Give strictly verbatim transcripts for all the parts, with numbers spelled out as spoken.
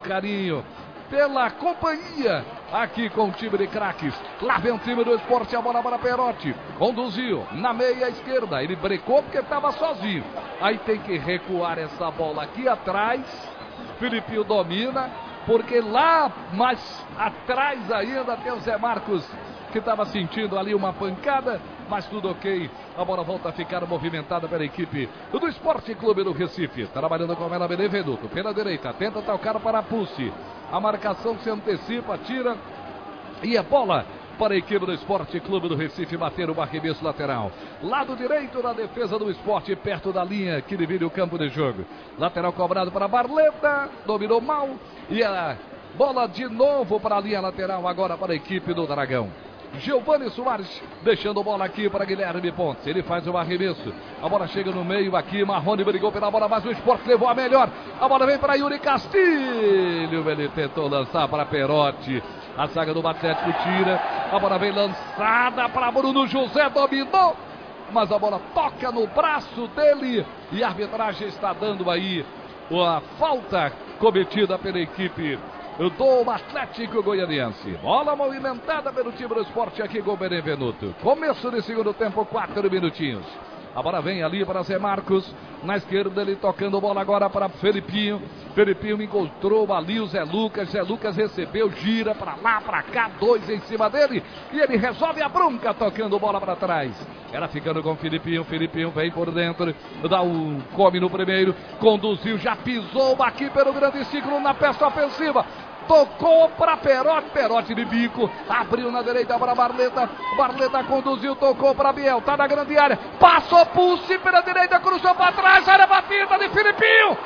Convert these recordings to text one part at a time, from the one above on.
carinho, pela companhia aqui com o time de craques. Lá vem o time do Sport, a bola para Perotti, conduziu na meia esquerda, ele brecou porque estava sozinho, aí tem que recuar essa bola aqui atrás. Filipinho domina, porque lá mais atrás ainda tem o Zé Marcos, que estava sentindo ali uma pancada, mas tudo ok. A bola volta a ficar movimentada pela equipe do Esporte Clube do Recife. Trabalhando com ela Benevenuto, pela direita, tenta tocar para Pussi. A marcação se antecipa, tira, e a bola para a equipe do Esporte Clube do Recife bater o arremesso lateral. Lado direito da defesa do Esporte, perto da linha que divide o campo de jogo. Lateral cobrado para Barleta, dominou mal, e a bola de novo para a linha lateral, agora para a equipe do Dragão. Giovani Soares deixando a bola aqui para Guilherme Pontes. Ele faz o arremesso. A bola chega no meio aqui. Marrone brigou pela bola, mas o Sport levou a melhor. A bola vem para Yuri Castilho. Ele tentou lançar para Perotti. A zaga do Atlético tira. A bola vem lançada para Bruno José. Dominou, mas a bola toca no braço dele. E a arbitragem está dando aí a falta cometida pela equipe do Atlético Goianiense. Bola movimentada pelo time do Esporte aqui com o Benevenuto. Começo de segundo tempo, quatro minutinhos. A bola vem ali para Zé Marcos. Na esquerda ele tocando bola agora para Felipinho. Felipinho encontrou ali o Zé Lucas. Zé Lucas recebeu, gira para lá, para cá. Dois em cima dele. E ele resolve a bronca tocando bola para trás. Ela ficando com o Felipinho. Felipinho vem por dentro. Dá um come no primeiro. Conduziu, já pisou aqui pelo grande ciclo na peça ofensiva. Tocou para Perotti, Perotti de bico, abriu na direita para Barleta, Barleta conduziu, tocou para Biel, tá na grande área, passou Pussi pela direita, cruzou para trás, área batida de Filipinho,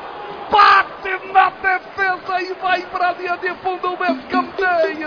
bate na defesa e vai para a linha de fundo, o escanteio.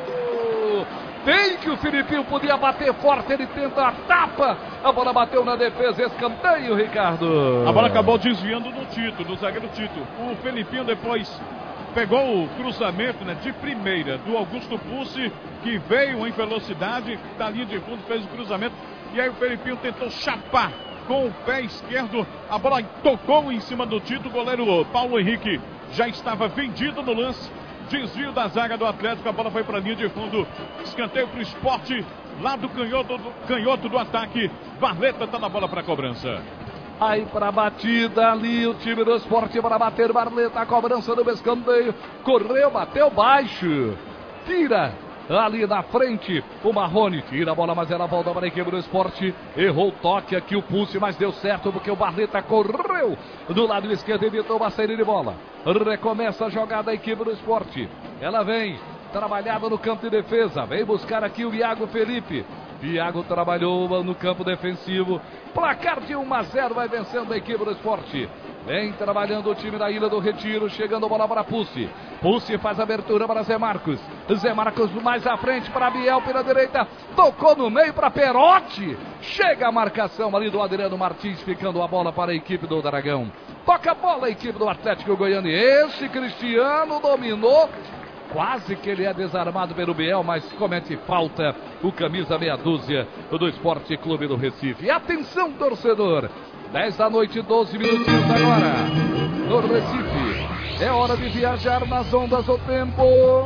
Tem que o Filipinho podia bater forte, ele tenta a tapa, a bola bateu na defesa, escanteio, Ricardo. A bola acabou desviando do Tito, do zagueiro Tito. O Filipinho depois pegou o cruzamento, né, de primeira do Augusto Pussi, que veio em velocidade, da linha de fundo, fez o cruzamento, e aí o Felipinho tentou chapar com o pé esquerdo, a bola tocou em cima do Tito, o goleiro Paulo Henrique já estava vendido no lance, desvio da zaga do Atlético, a bola foi para a linha de fundo, escanteio para o Sport, lá do canhoto do, canhoto do ataque, Barleta está na bola para a cobrança. Aí para a batida ali, o time do Sport para bater, Barleta, a cobrança do escanteio, correu, bateu baixo, tira ali na frente, o Marrone tira a bola, mas ela volta para a equipe do Sport, errou o toque aqui o Pussi, mas deu certo porque o Barleta correu do lado esquerdo, evitou uma saída de bola, recomeça a jogada a equipe do Sport, ela vem trabalhada no campo de defesa, vem buscar aqui o Iago Felipe. Iago trabalhou no campo defensivo. Placar de um a zero, vai vencendo a equipe do Esporte. Vem trabalhando o time da Ilha do Retiro. Chegando a bola para Pussi. Pussi faz a abertura para Zé Marcos. Zé Marcos mais à frente para Biel pela direita. Tocou no meio para Perotti. Chega a marcação ali do Adriano Martins. Ficando a bola para a equipe do Dragão. Toca a bola a equipe do Atlético Goianiense. Cristiano dominou. Quase que ele é desarmado pelo Biel, mas comete falta o camisa meia dúzia do Esporte Clube do Recife. E atenção, torcedor, dez da noite, doze minutinhos agora no Recife. É hora de viajar nas ondas do tempo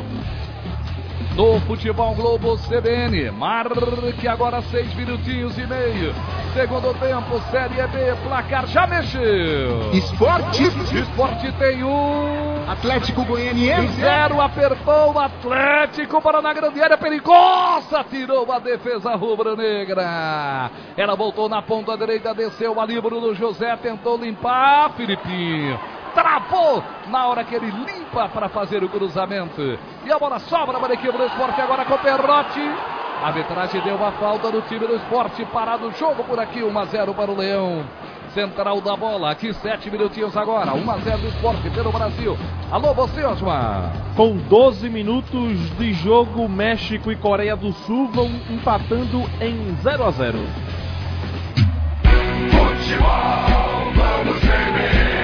do Futebol Globo C B N. Marque agora seis minutinhos e meio. Segundo tempo, Série B, placar já mexeu. Esporte. Esporte tem um. Atlético Goianiense. Zero, apertou o Atlético para na grande área perigosa. Tirou a defesa rubro-negra. Ela voltou na ponta direita, desceu ali Bruno José, tentou limpar. Filipinho travou na hora que ele limpa para fazer o cruzamento. E a bola sobra para a equipe do Esporte agora com o Perotti. A arbitragem deu uma falta do time do Esporte. Parado o jogo por aqui, um a zero para o Leão. Central da bola, aqui sete minutinhos agora, um a zero do Esporte pelo Brasil. Alô, você, Osmar. Com doze minutos de jogo, México e Coreia do Sul vão empatando em zero a zero. Futebol, vamos ver.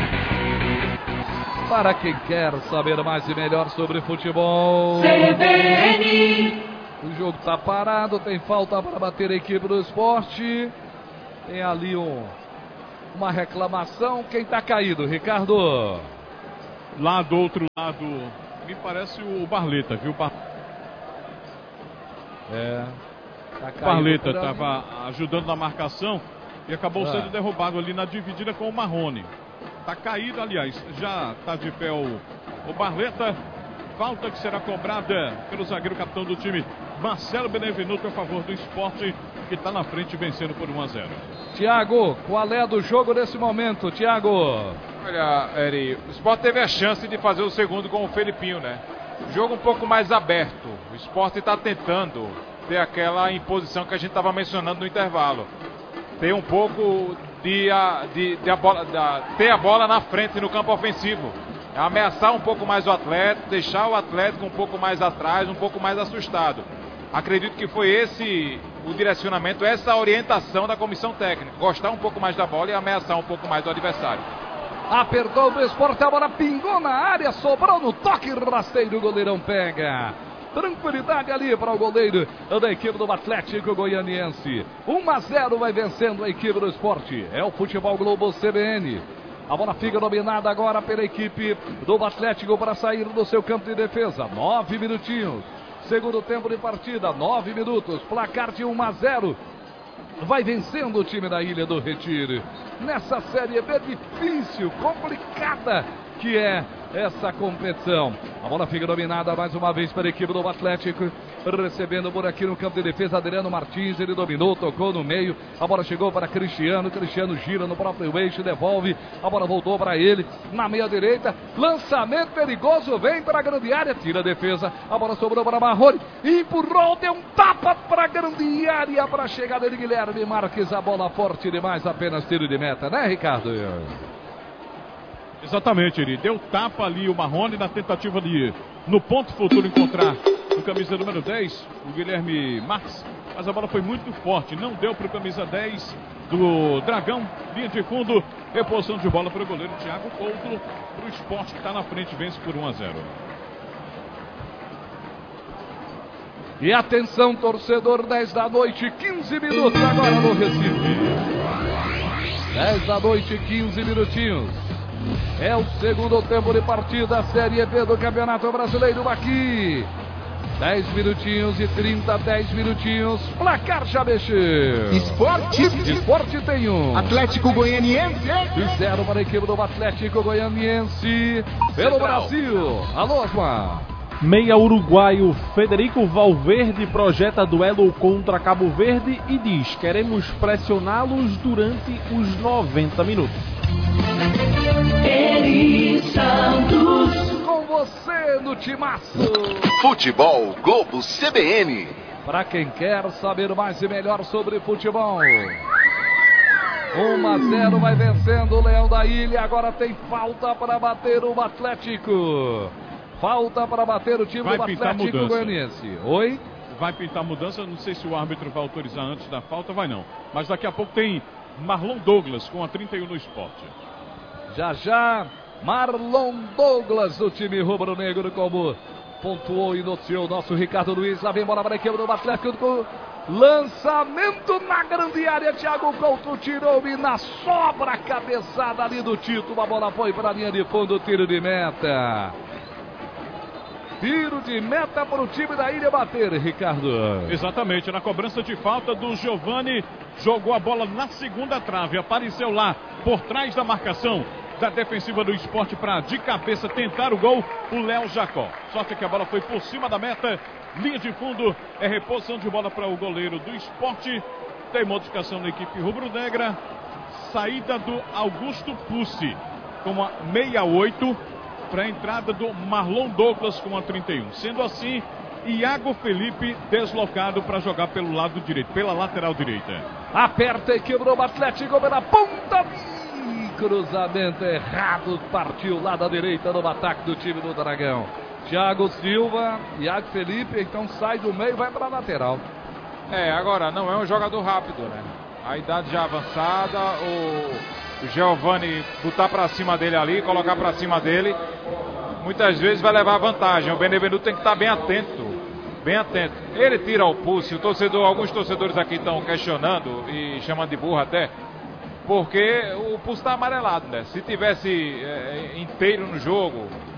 Para quem quer saber mais e melhor sobre futebol, C B N. O jogo está parado, tem falta para bater a equipe do Esporte. Tem ali um, uma reclamação. Quem está caído, Ricardo? lá do outro lado, me parece o Barleta, viu? Bar... É. Tá O Barleta estava ajudando na marcação e acabou Ah. sendo derrubado ali na dividida com o Marrone. Tá caído, aliás, já tá de pé o, o Barleta. Falta que será cobrada pelo zagueiro capitão do time, Marcelo Benevenuto, a favor do Sport, que está na frente vencendo por um a zero. Tiago, qual é do jogo nesse momento, Tiago? Olha, Eri, o Sport teve a chance de fazer o segundo com o Felipinho, né? Jogo um pouco mais aberto. O Sport está tentando ter aquela imposição que a gente estava mencionando no intervalo. Ter um pouco de, a, de, de a bola, da, ter a bola na frente no campo ofensivo. Ameaçar um pouco mais o Atlético, deixar o Atlético um pouco mais atrás, um pouco mais assustado. Acredito que foi esse o direcionamento, essa orientação da comissão técnica. Gostar um pouco mais da bola e ameaçar um pouco mais o adversário. Apertou o Sport, a bola pingou na área, sobrou no toque rasteiro, o goleirão pega. Tranquilidade ali para o goleiro da equipe do Atlético Goianiense. um a zero vai vencendo a equipe do Sport. É o Futebol Globo C B N. A bola fica dominada agora pela equipe do Atlético para sair do seu campo de defesa. Nove minutinhos. Segundo tempo de partida, nove minutos. Placar de um a zero. Vai vencendo o time da Ilha do Retiro. Nessa Série B difícil, complicada que é essa competição. A bola fica dominada mais uma vez pela equipe do Atlético. Recebendo por aqui no campo de defesa Adriano Martins, ele dominou, tocou no meio. A bola chegou para Cristiano, Cristiano gira no próprio eixo, devolve. A bola voltou para ele, na meia direita. Lançamento perigoso, vem para a grande área, tira a defesa. A bola sobrou para Marrone, empurrou, deu um tapa para a grande área para a chegada de Guilherme Marques. A bola forte demais, apenas tiro de meta, né, Ricardo? Exatamente, ele deu tapa ali o Marrone na tentativa de, no ponto futuro, encontrar o camisa número dez, o Guilherme Marques, mas a bola foi muito forte, não deu para o camisa dez do Dragão, linha de fundo, reposição de bola para o goleiro Thiago Couto, para o Sport que está na frente, vence por um a zero. E atenção, torcedor, dez da noite, quinze minutos agora no Recife. dez da noite, quinze minutinhos. É o segundo tempo de partida, Série B do Campeonato Brasileiro aqui. dez minutinhos e trinta, dez minutinhos. Placar já mexeu. Esporte. Esporte tem um. Atlético Goianiense. Zero para a equipe do Atlético Goianiense. Pelo Brasil. Alô, Osmar. Meia uruguaio Federico Valverde projeta duelo contra Cabo Verde e diz: queremos pressioná-los durante os noventa minutos. Eri Santos. Com você no timaço. Futebol Globo C B N. Para quem quer saber mais e melhor sobre futebol. um a zero vai vencendo o Leão da Ilha. Agora tem falta para bater o Atlético. Falta para bater o time Vai do pintar Atlético mudança. Goianiense. Oi? Vai pintar mudança, não sei se o árbitro vai autorizar antes da falta, vai não. Mas daqui a pouco tem Marlon Douglas com a trinta e um no Sport. Já já, Marlon Douglas do time rubro-negro, como pontuou e noticiou o nosso Ricardo Luiz. Lá vem bola para a equipe do Atlético com lançamento na grande área. Thiago Couto tirou e na sobra cabeçada ali do Tito. A bola foi para a linha de fundo, tiro de meta. Tiro de meta para o time da Ilha bater, Ricardo. Exatamente, na cobrança de falta do Giovani, jogou a bola na segunda trave, apareceu lá por trás da marcação da defensiva do Sport para de cabeça tentar o gol, o Léo Jacó. Sorte que a bola foi por cima da meta, linha de fundo, é reposição de bola para o goleiro do Sport. Tem modificação na equipe rubro-negra, saída do Augusto Pussi com a sessenta e oito. Para a entrada do Marlon Douglas com a trinta e um. Sendo assim, Iago Felipe deslocado para jogar pelo lado direito, pela lateral direita. Aperta a equipe do Atlético pela ponta. Cruzamento errado, partiu lá da direita no ataque do time do Dragão. Thiago Silva, Iago Felipe, então sai do meio e vai para a lateral. É, agora não é um jogador rápido, né? A idade já avançada, o... O Giovani botar para cima dele ali, colocar para cima dele, muitas vezes vai levar vantagem. O Benevenuto tem que estar bem atento, bem atento. Ele tira o pulso, o torcedor, alguns torcedores aqui estão questionando e chamando de burro até. porque o Pulse está amarelado, né? Se tivesse é, inteiro no jogo,